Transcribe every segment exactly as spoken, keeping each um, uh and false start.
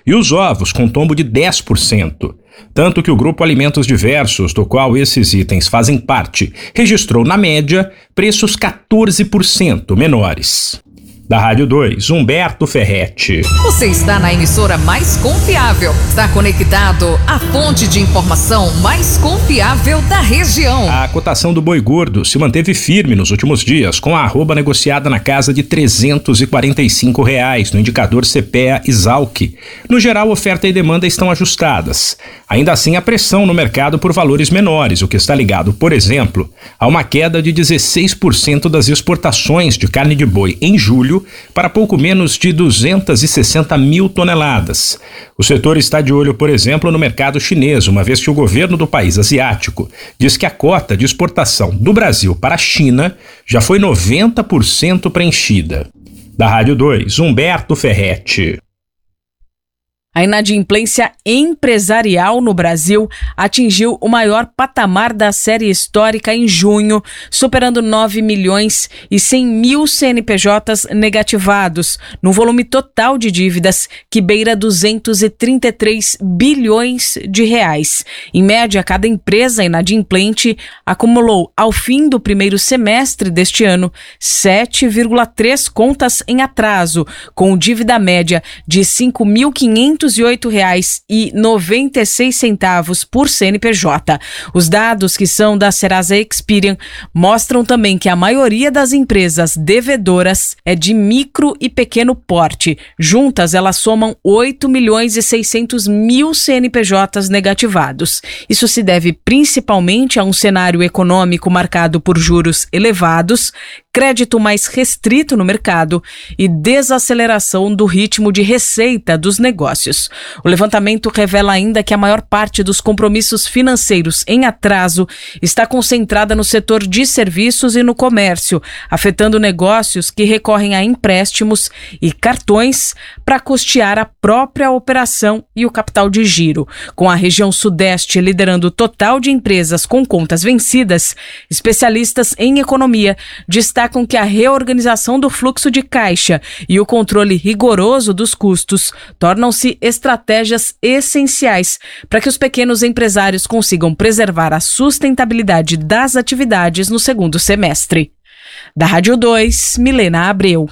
e os ovos com tombo de dez por cento. Tanto que o Grupo Alimentos Diversos, do qual esses itens fazem parte, registrou, na média, preços quatorze por cento menores. Da Rádio dois, Humberto Ferretti. Você está na emissora mais confiável. Está conectado à fonte de informação mais confiável da região. A cotação do boi gordo se manteve firme nos últimos dias, com a arroba negociada na casa de trezentos e quarenta e cinco reais no indicador C P E A-Exalc. No geral, oferta e demanda estão ajustadas. Ainda assim, há pressão no mercado por valores menores, o que está ligado, por exemplo, a uma queda de dezesseis por cento das exportações de carne de boi em julho para pouco menos de duzentas e sessenta mil toneladas. O setor está de olho, por exemplo, no mercado chinês, uma vez que o governo do país asiático diz que a cota de exportação do Brasil para a China já foi noventa por cento preenchida. Da Rádio dois, Humberto Ferretti. A inadimplência empresarial no Brasil atingiu o maior patamar da série histórica em junho, superando nove milhões e cem mil C N P Js negativados, no volume total de dívidas que beira duzentos e trinta e três bilhões de reais. Em média, cada empresa inadimplente acumulou, ao fim do primeiro semestre deste ano, sete vírgula três contas em atraso, com dívida média de cinco mil quinhentos e oito reais e noventa e seis centavos por C N P J. Os dados, que são da Serasa Experian, mostram também que a maioria das empresas devedoras é de micro e pequeno porte. Juntas, elas somam oito milhões e seiscentos mil C N P Js negativados. Isso se deve principalmente a um cenário econômico marcado por juros elevados, crédito mais restrito no mercado e desaceleração do ritmo de receita dos negócios. O levantamento revela ainda que a maior parte dos compromissos financeiros em atraso está concentrada no setor de serviços e no comércio, afetando negócios que recorrem a empréstimos e cartões para custear a própria operação e o capital de giro. Com a região sudeste liderando o total de empresas com contas vencidas, especialistas em economia destacam que a reorganização do fluxo de caixa e o controle rigoroso dos custos tornam-se estratégias essenciais para que os pequenos empresários consigam preservar a sustentabilidade das atividades no segundo semestre. Da Rádio dois, Milena Abreu.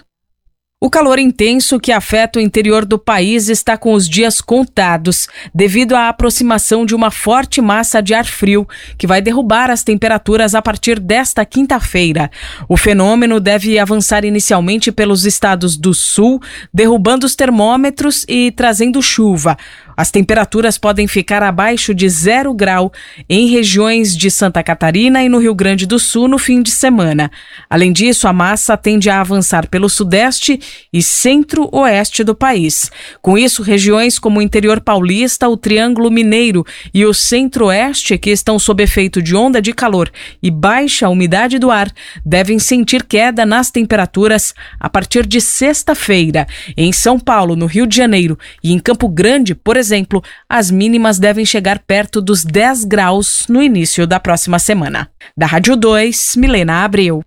O calor intenso que afeta o interior do país está com os dias contados, devido à aproximação de uma forte massa de ar frio que vai derrubar as temperaturas a partir desta quinta-feira. O fenômeno deve avançar inicialmente pelos estados do sul, derrubando os termômetros e trazendo chuva. As temperaturas podem ficar abaixo de zero grau em regiões de Santa Catarina e no Rio Grande do Sul no fim de semana. Além disso, a massa tende a avançar pelo sudeste e centro-oeste do país. Com isso, regiões como o interior paulista, o Triângulo Mineiro e o centro-oeste, que estão sob efeito de onda de calor e baixa umidade do ar, devem sentir queda nas temperaturas a partir de sexta-feira. Em São Paulo, no Rio de Janeiro e em Campo Grande, por exemplo, as mínimas devem chegar perto dos dez graus no início da próxima semana. Da Rádio dois, Milena Abreu.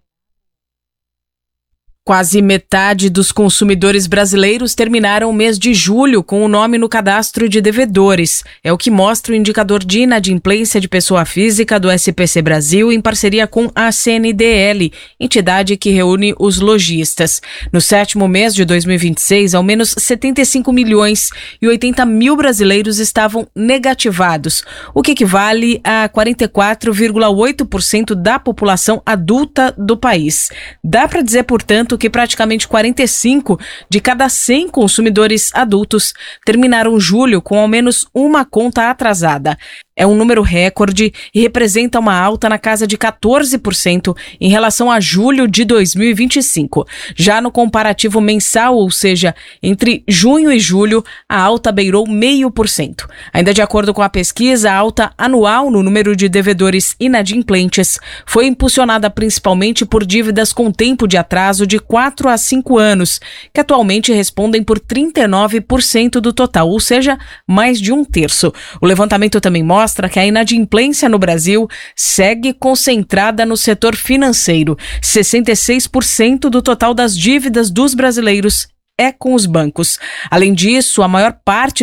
Quase metade dos consumidores brasileiros terminaram o mês de julho com o nome no cadastro de devedores. É o que mostra o indicador de inadimplência de pessoa física do S P C Brasil em parceria com a C N D L, entidade que reúne os lojistas. No sétimo mês de dois mil e vinte e seis, ao menos setenta e cinco milhões e oitenta mil brasileiros estavam negativados, o que equivale a quarenta e quatro vírgula oito por cento da população adulta do país. Dá para dizer, portanto, que praticamente quarenta e cinco de cada cem consumidores adultos terminaram julho com ao menos uma conta atrasada. É um número recorde e representa uma alta na casa de quatorze por cento em relação a julho de dois mil e vinte e cinco. Já no comparativo mensal, ou seja, entre junho e julho, a alta beirou meio por cento. Ainda de acordo com a pesquisa, a alta anual no número de devedores inadimplentes foi impulsionada principalmente por dívidas com tempo de atraso de quatro a cinco anos, que atualmente respondem por trinta e nove por cento do total, ou seja, mais de um terço. O levantamento também mostra mostra que a inadimplência no Brasil segue concentrada no setor financeiro. sessenta e seis por cento do total das dívidas dos brasileiros é com os bancos. Além disso, a maior parte